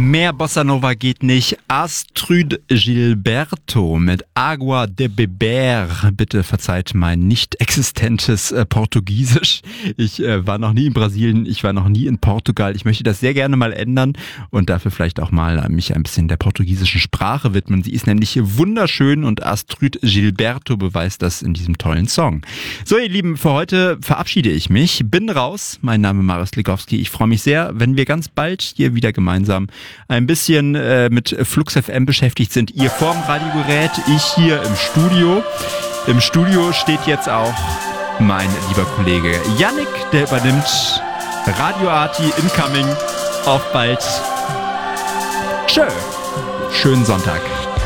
Mehr Bossa Nova geht nicht. Astrud Gilberto mit Agua de Beber. Bitte verzeiht mein nicht existentes Portugiesisch. Ich war noch nie in Brasilien, ich war noch nie in Portugal. Ich möchte das sehr gerne mal ändern und dafür vielleicht auch mal mich ein bisschen der portugiesischen Sprache widmen. Sie ist nämlich wunderschön und Astrud Gilberto beweist das in diesem tollen Song. So, ihr Lieben, für heute verabschiede ich mich. Bin raus. Mein Name ist Marius Likowski. Ich freue mich sehr, wenn wir ganz bald hier wieder gemeinsam ein bisschen mit Flux FM beschäftigt sind. Ihr vorm Radiogerät, ich hier im Studio. Im Studio steht jetzt auch mein lieber Kollege Yannick, der übernimmt Radio Arti Incoming. Auf bald. Tschö. Schönen Sonntag.